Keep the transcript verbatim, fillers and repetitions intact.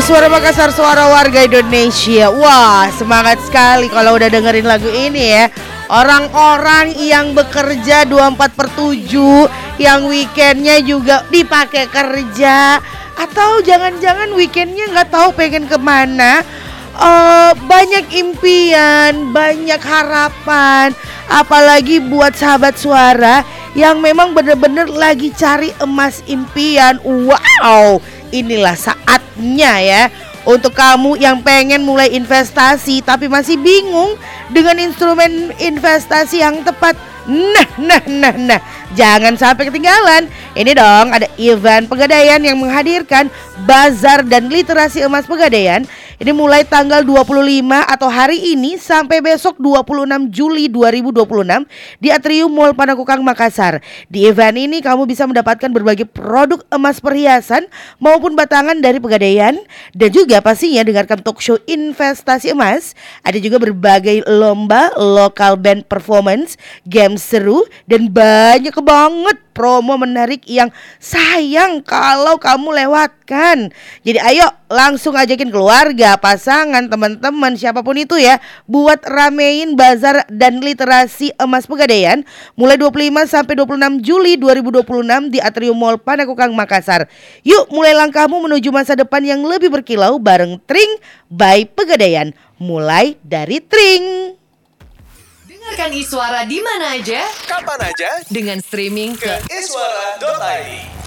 Suara Makassar, suara warga Indonesia. Wah, semangat sekali kalau udah dengerin lagu ini ya. Orang-orang yang bekerja dua puluh empat per tujuh, yang weekendnya juga dipakai kerja, atau jangan-jangan weekendnya gak tahu pengen kemana. uh, Banyak impian, banyak harapan. Apalagi buat sahabat suara yang memang bener-bener lagi cari emas impian. Wow, inilah saatnya ya untuk kamu yang pengen mulai investasi tapi masih bingung dengan instrumen investasi yang tepat. Nah, nah, nah, nah, jangan sampai ketinggalan. Ini dong, ada event Pegadaian yang menghadirkan bazar dan literasi emas Pegadaian. Ini mulai tanggal dua puluh lima atau hari ini sampai besok dua puluh enam Juli dua ribu dua puluh enam di Atrium Mall Panakukang Makassar. Di event ini kamu bisa mendapatkan berbagai produk emas perhiasan maupun batangan dari Pegadaian, dan juga pastinya dengarkan talk show investasi emas. Ada juga berbagai lomba, lokal band performance, games seru, dan banyak banget promo menarik yang sayang kalau kamu lewatkan. Jadi ayo langsung ajakin keluarga, pasangan, teman-teman, siapapun itu ya, buat ramein bazar dan literasi emas Pegadaian mulai dua puluh lima sampai dua puluh enam Juli dua ribu dua puluh enam di Atrium Mall Panakukang Makassar. Yuk mulai langkahmu menuju masa depan yang lebih berkilau bareng Tring by Pegadaian. Mulai dari Tring. Dengarkan Iswara di mana aja, kapan aja, dengan streaming ke iswara dot i d.